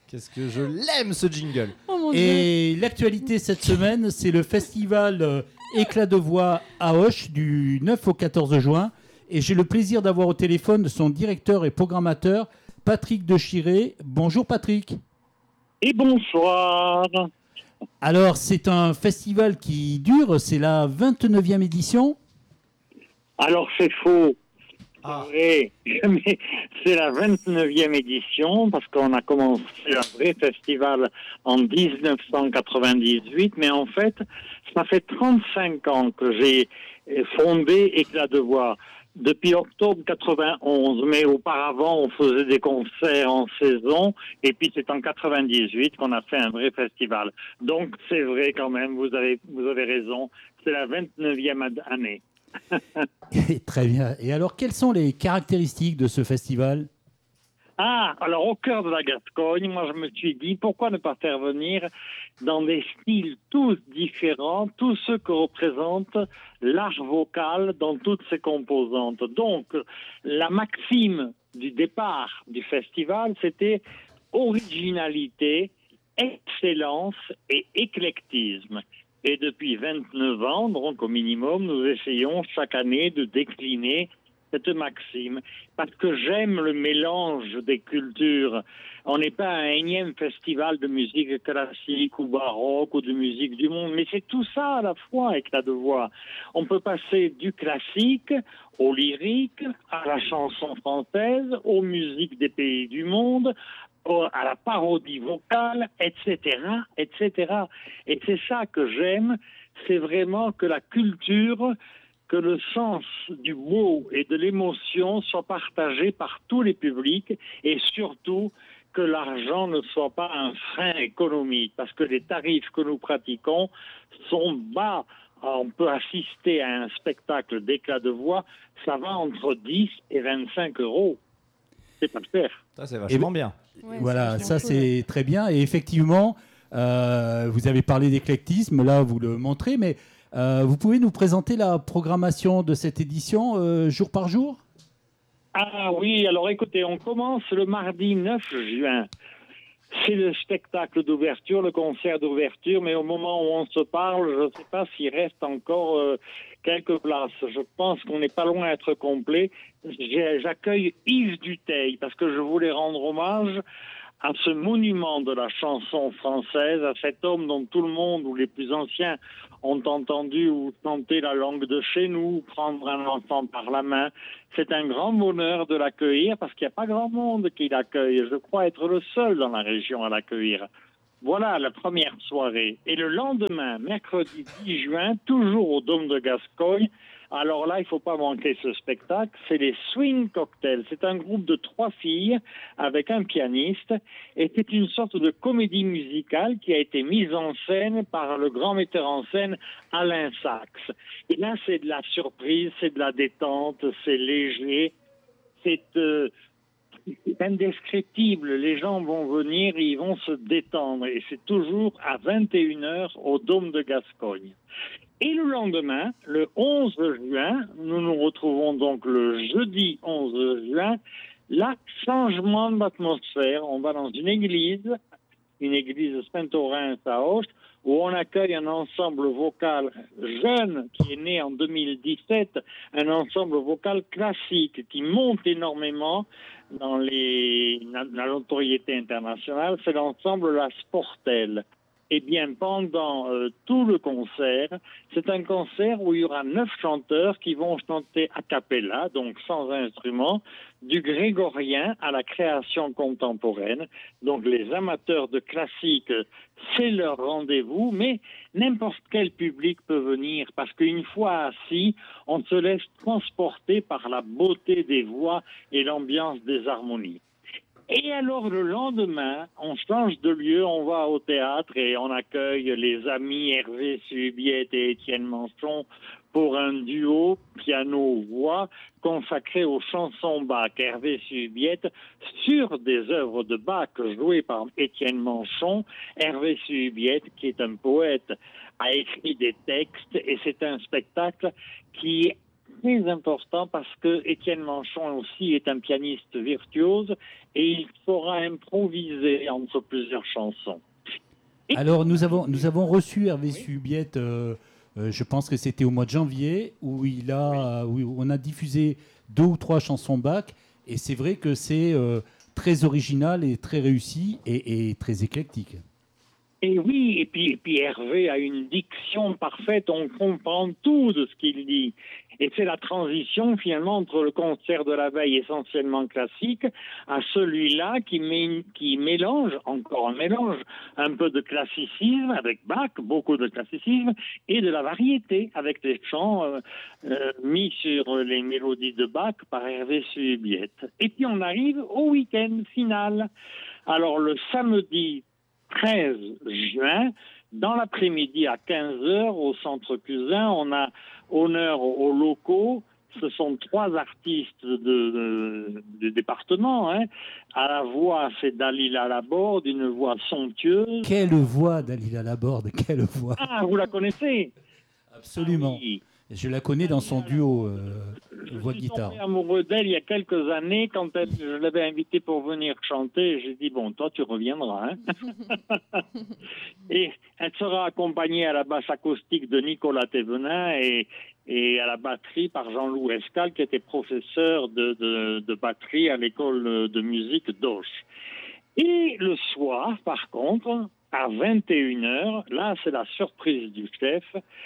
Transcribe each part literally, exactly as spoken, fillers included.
Qu'est-ce que je l'aime ce jingle. Oh mon Et Dieu. L'actualité cette semaine, c'est le festival euh, Éclat de voix à Auch du neuf au quatorze juin. Et j'ai le plaisir d'avoir au téléphone son directeur et programmateur, Patrick De Chiré. Bonjour Patrick. Et bonsoir. Alors, c'est un festival qui dure, c'est la vingt-neuvième édition. Alors, c'est faux. Ah. C'est vrai, mais c'est la vingt-neuvième édition parce qu'on a commencé un vrai festival en dix-neuf cent quatre-vingt-dix-huit, mais en fait, ça fait trente-cinq ans que j'ai fondé Éclat de voix. Depuis octobre quatre-vingt-onze, mais auparavant, on faisait des concerts en saison, et puis c'est en quatre-vingt-dix-huit qu'on a fait un vrai festival. Donc, c'est vrai quand même, vous avez, vous avez raison, c'est la vingt-neuvième année. Très bien. Et alors, quelles sont les caractéristiques de ce festival ? Ah, alors au cœur de la Gascogne, moi je me suis dit, pourquoi ne pas faire venir dans des styles tous différents, tous ceux que représente l'art vocal dans toutes ses composantes. Donc, la maxime du départ du festival, c'était originalité, excellence et éclectisme. Et depuis vingt-neuf ans, donc au minimum, nous essayons chaque année de décliner cette maxime, parce que j'aime le mélange des cultures. On n'est pas un énième festival de musique classique ou baroque ou de musique du monde, mais c'est tout ça à la fois, Éclat de voix. On peut passer du classique au lyrique, à la chanson française, aux musiques des pays du monde, à la parodie vocale, et cetera, et cetera. Et c'est ça que j'aime, c'est vraiment que la culture, que le sens du beau et de l'émotion soit partagé par tous les publics et surtout que l'argent ne soit pas un frein économique parce que les tarifs que nous pratiquons sont bas. On peut assister à un spectacle d'éclat de voix, ça va entre dix et vingt-cinq euros. C'est pas cher. Ça, c'est vachement Et bien. Ouais, voilà, c'est ça cool. c'est très bien. Et effectivement, euh, vous avez parlé d'éclectisme, là vous le montrez, mais euh, vous pouvez nous présenter la programmation de cette édition euh, jour par jour ? Ah oui, alors écoutez, on commence le mardi neuf juin. C'est le spectacle d'ouverture, le concert d'ouverture, mais au moment où on se parle, je ne sais pas s'il reste encore euh, quelques places. Je pense qu'on n'est pas loin d'être complet. J'ai- J'accueille Yves Duteil parce que je voulais rendre hommage à ce monument de la chanson française, à cet homme dont tout le monde, ou les plus anciens, ont entendu ou chanté la langue de chez nous, prendre un enfant par la main. C'est un grand bonheur de l'accueillir parce qu'il n'y a pas grand monde qui l'accueille. Je crois être le seul dans la région à l'accueillir. Voilà la première soirée. Et le lendemain, mercredi dix juin, toujours au Dôme de Gascogne, alors là, il ne faut pas manquer ce spectacle, c'est les Swing Cocktails. C'est un groupe de trois filles avec un pianiste et c'est une sorte de comédie musicale qui a été mise en scène par le grand metteur en scène Alain Sachs. Et là, c'est de la surprise, c'est de la détente, c'est léger, c'est... Euh, c'est indescriptible. Les gens vont venir et ils vont se détendre. Et c'est toujours à vingt et une heures au Dôme de Gascogne. Et le lendemain, le onze juin, nous nous retrouvons donc le jeudi onze juin. Là, changement d'atmosphère. On va dans une église, une église Saint-Orens à Auch, où on accueille un ensemble vocal jeune qui est né en deux mille dix-sept, un ensemble vocal classique qui monte énormément dans les, la, la notoriété internationale, c'est l'ensemble La Sportelle. Eh bien, pendant euh, tout le concert, c'est un concert où il y aura neuf chanteurs qui vont chanter a cappella, donc sans instrument, du grégorien à la création contemporaine. Donc, les amateurs de classique, c'est leur rendez-vous, mais n'importe quel public peut venir, parce qu'une fois assis, on se laisse transporter par la beauté des voix et l'ambiance des harmonies. Et alors le lendemain, on change de lieu, on va au théâtre et on accueille les amis Hervé Subiette et Étienne Manchon pour un duo piano-voix consacré aux chansons Bach. Hervé Subiette sur des œuvres de Bach jouées par Étienne Manchon. Hervé Subiette, qui est un poète, a écrit des textes et c'est un spectacle qui très important parce que Étienne Manchon aussi est un pianiste virtuose et il saura improviser entre plusieurs chansons. Et Alors, nous avons, nous avons reçu Hervé Subiette, euh, euh, je pense que c'était au mois de janvier, où, il a, où on a diffusé deux ou trois chansons Bach. Et c'est vrai que c'est euh, très original et très réussi et, et très éclectique. Et oui, et puis, et puis Hervé a une diction parfaite, on comprend tout de ce qu'il dit. Et c'est la transition finalement entre le concert de la veille essentiellement classique à celui-là qui, mé- qui mélange, encore un mélange, un peu de classicisme avec Bach, beaucoup de classicisme, et de la variété avec des chants euh, euh, mis sur les mélodies de Bach par Hervé Subiette. Et puis on arrive au week-end final. Alors le samedi treize juin, dans l'après-midi à quinze heures au Centre Cusin, on a honneur aux locaux. Ce sont trois artistes de, de, du département. Hein. À la voix, c'est Dalila Laborde, une voix somptueuse. Quelle voix, Dalila Laborde, quelle voix. Ah, vous la connaissez? Absolument. Ah oui. Je la connais dans son duo euh, voix-guitare. Je suis tombé amoureux d'elle il y a quelques années quand elle, je l'avais invitée pour venir chanter. J'ai dit, bon, toi, tu reviendras. Hein. Et elle sera accompagnée à la basse acoustique de Nicolas Thévenin et, et à la batterie par Jean-Loup Escal, qui était professeur de, de, de batterie à l'école de musique d'Auch. Et le soir, par contre, à vingt et une heures, là, c'est la surprise du chef.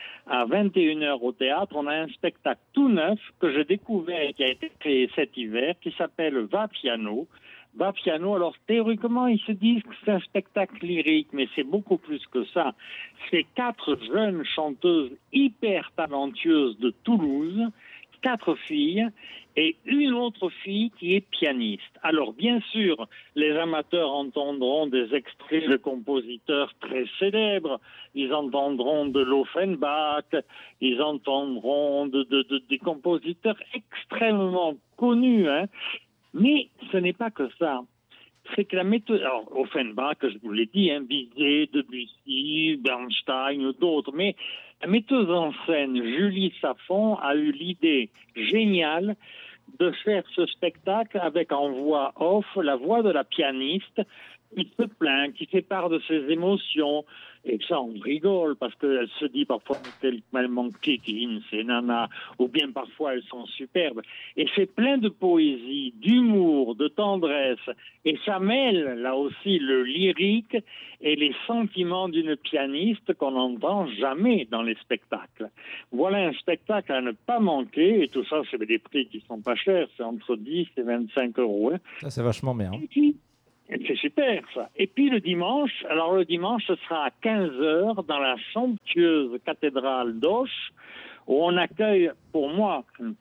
À vingt et une heures au théâtre, on a un spectacle tout neuf que j'ai découvert et qui a été créé cet hiver, qui s'appelle Va Piano. Va Piano, alors théoriquement, ils se disent que c'est un spectacle lyrique, mais c'est beaucoup plus que ça. C'est quatre jeunes chanteuses hyper talentueuses de Toulouse, quatre filles, et une autre fille qui est pianiste. Alors, bien sûr, les amateurs entendront des extraits de compositeurs très célèbres. Ils entendront de l'Offenbach, ils entendront de, de, de, des compositeurs extrêmement connus. Hein. Mais ce n'est pas que ça. C'est que la méthode... Alors, Offenbach, je vous l'ai dit, hein, Bizet, Debussy, Bernstein, d'autres, mais la metteuse en scène, Julie Safon, a eu l'idée géniale de faire ce spectacle avec en voix off la voix de la pianiste qui se plaint, qui fait part de ses émotions. Et ça, on rigole parce qu'elle se dit parfois qu'elle manque Kékine, ces nanas, ou bien parfois elles sont superbes. Et c'est plein de poésie, d'humour, de tendresse. Et ça mêle là aussi le lyrique et les sentiments d'une pianiste qu'on n'entend jamais dans les spectacles. Voilà un spectacle à ne pas manquer. Et tout ça, c'est des prix qui sont pas chers. C'est entre dix et vingt-cinq euros. Hein. Ça, c'est vachement bien. Et puis, c'est super, ça. Et puis le dimanche, alors le dimanche, ce sera à quinze heures dans la somptueuse cathédrale d'Auch, où on accueille, pour moi,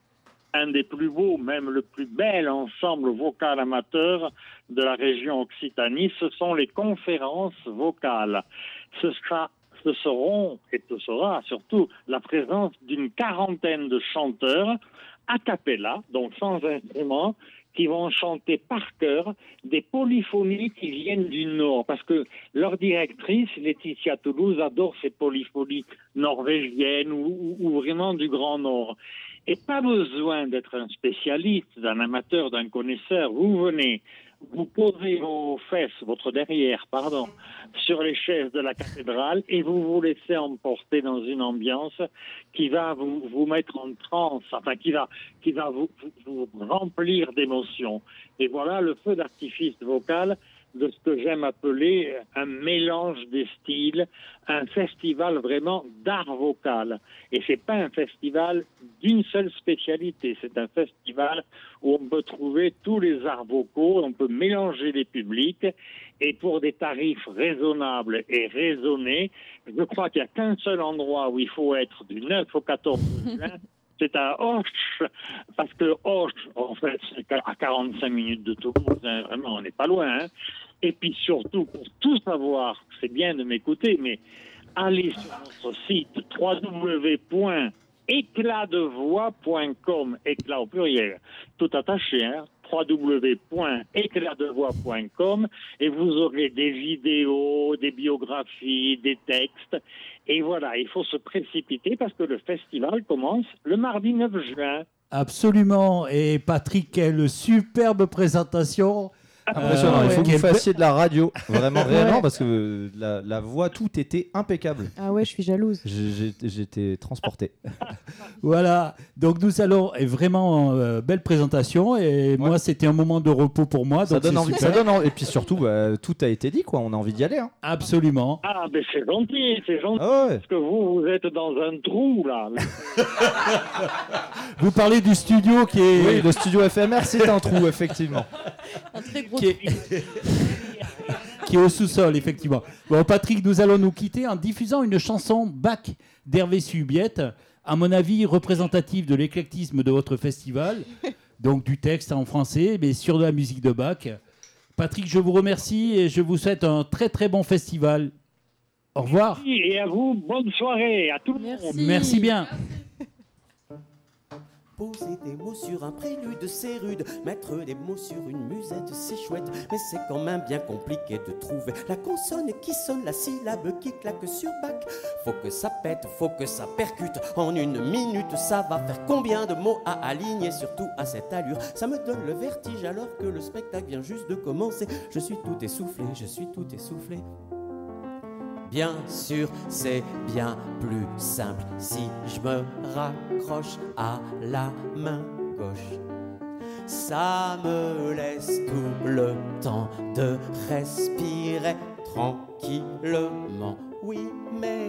un des plus beaux, même le plus bel ensemble vocal amateur de la région Occitanie. Ce sont les conférences vocales. Ce sera, ce seront, et ce sera surtout, la présence d'une quarantaine de chanteurs a cappella, donc sans instrument, qui vont chanter par cœur des polyphonies qui viennent du Nord. Parce que leur directrice, Laetitia Toulouse, adore ces polyphonies norvégiennes ou, ou, ou vraiment du Grand Nord. Et pas besoin d'être un spécialiste, d'un amateur, d'un connaisseur. Vous venez, vous posez vos fesses, votre derrière, pardon, sur les chaises de la cathédrale et vous vous laissez emporter dans une ambiance qui va vous, vous mettre en transe, enfin qui va, qui va vous, vous, vous remplir d'émotions. Et voilà le feu d'artifice vocal de ce que j'aime appeler un mélange des styles, un festival vraiment d'art vocal. Et c'est pas un festival d'une seule spécialité, c'est un festival où on peut trouver tous les arts vocaux, on peut mélanger les publics, et pour des tarifs raisonnables et raisonnés, je crois qu'il n'y a qu'un seul endroit où il faut être du neuf au quatorze juin, c'est à Auch, parce que Auch, en fait, c'est à quarante-cinq minutes de Toulouse, hein, vraiment, on n'est pas loin. Hein. Et puis surtout, pour tout savoir, c'est bien de m'écouter, mais allez sur notre site w w w point éclat de voix point com, éclat au pluriel, tout attaché, hein, w w w point éclat de voix point com, et vous aurez des vidéos, des biographies, des textes. Et voilà, il faut se précipiter parce que le festival commence le mardi neuf juin. Absolument. Et Patrick, quelle superbe présentation. Impressionnant, il faut Euh, que vous quelle fassiez de la radio, vraiment réellement, Ouais. parce que la, la voix, tout était impeccable. Ah ouais, je suis jalouse. J'ai- j'ai- J'étais transporté. Voilà, donc nous allons, et vraiment euh, belle présentation, et moi c'était un moment de repos pour moi, Ça donc donne c'est envie. super. Ça donne envie. Et puis surtout, bah, tout a été dit, quoi. On a envie d'y aller. Hein. Absolument. Ah, mais c'est gentil, c'est gentil. Ah ouais. Parce que vous, vous êtes dans un trou, là. Vous parlez du studio qui est, Oui, le studio F M R, c'est un trou, effectivement. Un très gros qui est, qui est au sous-sol, effectivement. Bon, Patrick, nous allons nous quitter en diffusant une chanson Bach d'Hervé Subiette, à mon avis représentative de l'éclectisme de votre festival, donc du texte en français, mais sur de la musique de Bach. Patrick, je vous remercie et je vous souhaite un très très bon festival. Au revoir. Et à vous, bonne soirée, à tout le monde. Merci. Merci bien. Poser des mots sur un prélude, c'est rude. Mettre des mots sur une musette, c'est chouette. Mais c'est quand même bien compliqué de trouver la consonne qui sonne, la syllabe qui claque sur bac. Faut que ça pète, faut que ça percute. En une minute, ça va faire combien de mots à aligner, surtout à cette allure. Ça me donne le vertige alors que le spectacle vient juste de commencer. Je suis tout essoufflé, je suis tout essoufflé. Bien sûr, c'est bien plus simple si je me raccroche à la main gauche. Ça me laisse tout le temps de respirer tranquillement. Oui, mais